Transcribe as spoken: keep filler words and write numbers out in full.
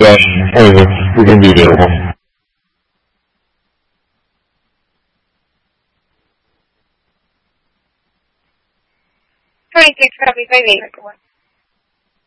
Yeah, anyway, we can be there. twenty-six, copy, five eight.